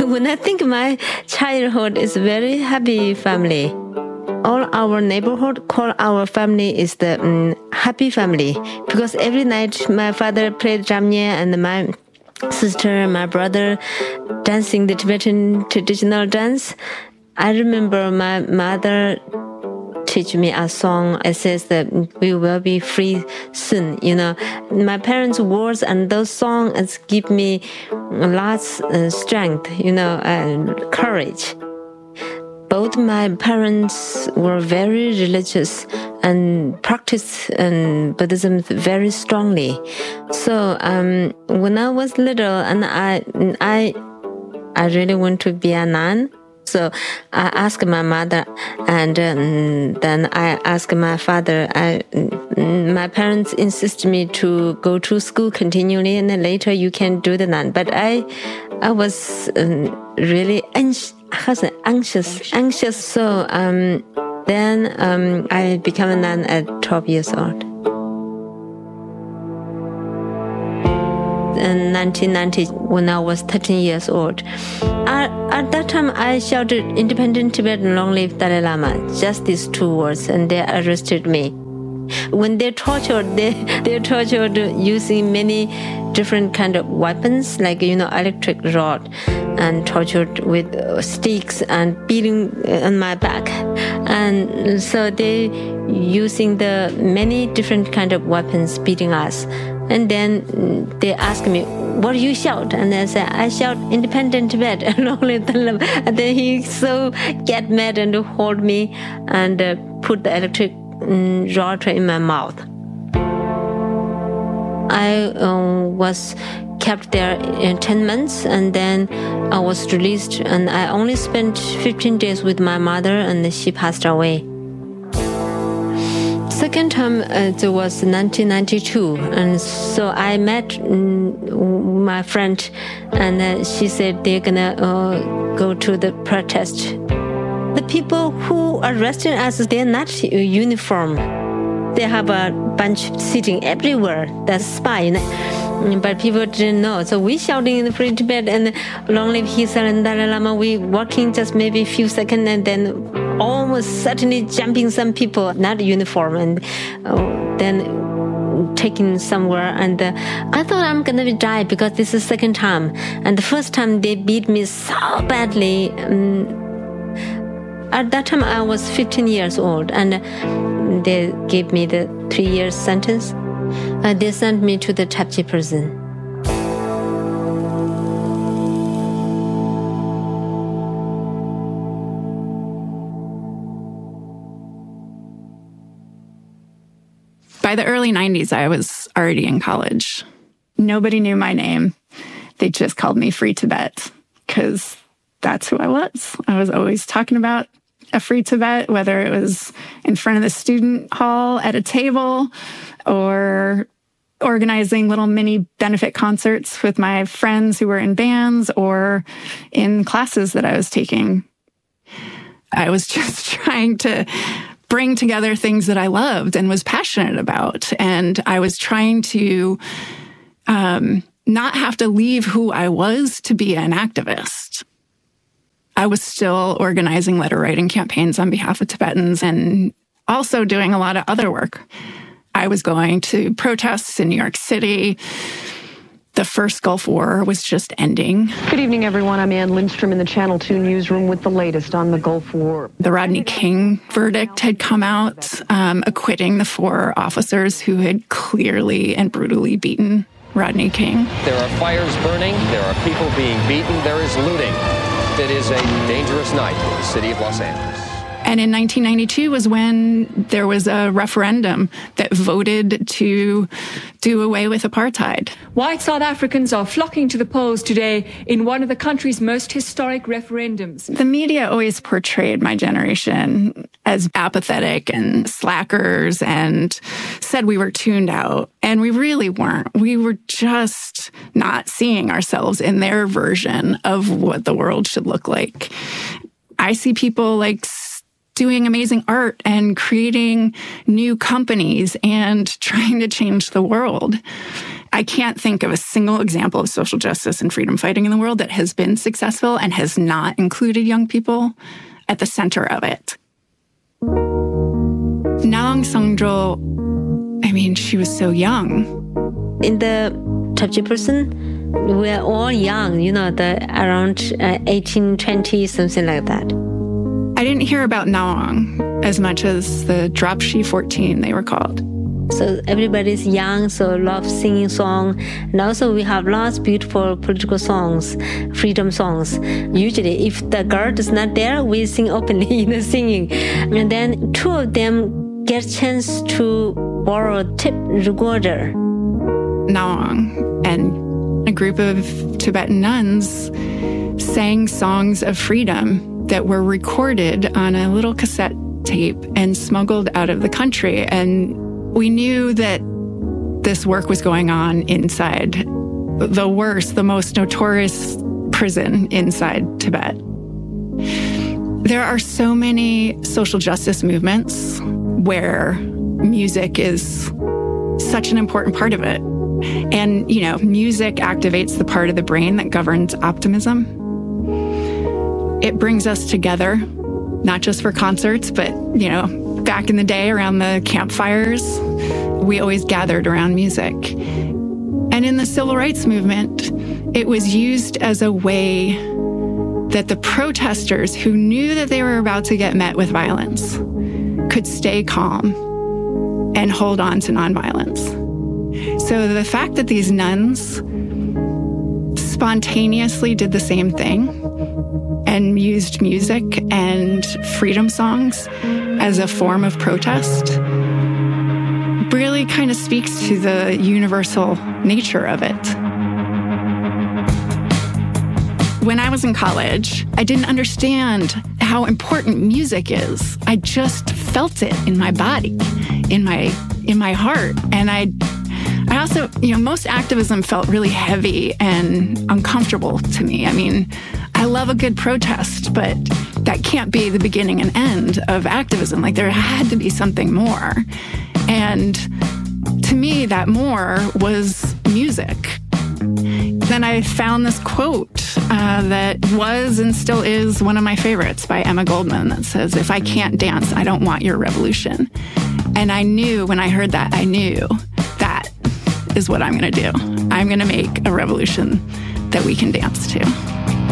When I think my childhood is very happy family. All our neighborhood call our family is the happy family, because every night my father played jamye and my sister, my brother dancing the Tibetan traditional dance. I remember my mother teach me a song. It says that we will be free soon. My parents' words and those songs give me lots of strength, and courage. Both my parents were very religious and practiced Buddhism very strongly. So when I was little, and I really want to be a nun. So I asked my mother, and then I asked my father. My parents insisted me to go to school continually, and then later you can do the nun. But I was really anxious. So then I became a nun at 12 years old. In 1990, when I was 13 years old. At that time, I shouted, "Independent Tibet, long live Dalai Lama," just these two words, and they arrested me. When they tortured, they tortured using many different kind of weapons, like, electric rod, and tortured with sticks and beating on my back. And so they using the many different kind of weapons beating us. And then they asked me, "What do you shout?" And I said, "I shout independent Tibet." And then he so get mad and hold me and put the electric rod in my mouth. I was kept there in 10 months, and then I was released, and I only spent 15 days with my mother, and she passed away. Second time, it was 1992, and so I met my friend, and she said they're gonna go to the protest. The people who arrested us, they're not uniform. They have a bunch sitting everywhere. That's spy. But people didn't know. So we shouting in the Free Tibet and long live Hisa and Dalai Lama. We walking just maybe a few seconds, and then almost certainly jumping some people, not uniform, and then taken somewhere. And I thought I'm going to die because this is the second time. And the first time they beat me so badly. At that time, I was 15 years old, and they gave me the 3 years sentence. They sent me to the Tapji prison. By the early 90s, I was already in college. Nobody knew my name. They just called me Free Tibet because that's who I was. I was always talking about a Free Tibet, whether it was in front of the student hall at a table or organizing little mini benefit concerts with my friends who were in bands or in classes that I was taking. I was just trying to bring together things that I loved and was passionate about. And I was trying to not have to leave who I was to be an activist. I was still organizing letter writing campaigns on behalf of Tibetans and also doing a lot of other work. I was going to protests in New York City. The first Gulf War was just ending. Good evening, everyone. I'm Ann Lindstrom in the Channel 2 newsroom with the latest on the Gulf War. The Rodney King verdict had come out, acquitting the 4 officers who had clearly and brutally beaten Rodney King. There are fires burning. There are people being beaten. There is looting. It is a dangerous night in the city of Los Angeles. And in 1992 was when there was a referendum that voted to do away with apartheid. White South Africans are flocking to the polls today in one of the country's most historic referendums. The media always portrayed my generation as apathetic and slackers and said we were tuned out. And we really weren't. We were just not seeing ourselves in their version of what the world should look like. I see people like doing amazing art and creating new companies and trying to change the world. I can't think of a single example of social justice and freedom fighting in the world that has been successful and has not included young people at the center of it. Nawang Songjol, I mean, she was so young. In the Chapchi person, we're all young, around 18, 20, something like that. I didn't hear about Nawang as much as the Dropshi 14, they were called. So everybody's young, so love singing song. And also we have lots of beautiful political songs, freedom songs. Usually if the girl is not there, we sing openly, singing. And then two of them get a chance to borrow tape recorder. Nawang and a group of Tibetan nuns sang songs of freedom that were recorded on a little cassette tape and smuggled out of the country. And we knew that this work was going on inside the worst, the most notorious prison inside Tibet. There are so many social justice movements where music is such an important part of it. And, music activates the part of the brain that governs optimism. It brings us together, not just for concerts, but, back in the day around the campfires, we always gathered around music. And in the civil rights movement, it was used as a way that the protesters who knew that they were about to get met with violence could stay calm and hold on to nonviolence. So the fact that these nuns spontaneously did the same thing and used music and freedom songs as a form of protest really kind of speaks to the universal nature of it. When I was in college, I didn't understand how important music is. I just felt it in my body, in my heart. And I also, most activism felt really heavy and uncomfortable to me. I mean, I love a good protest, but that can't be the beginning and end of activism. Like, there had to be something more. And to me, that more was music. Then I found this quote that was and still is one of my favorites by Emma Goldman that says, "If I can't dance, I don't want your revolution." And I knew, when I heard that, I knew that is what I'm going to do. I'm going to make a revolution that we can dance to.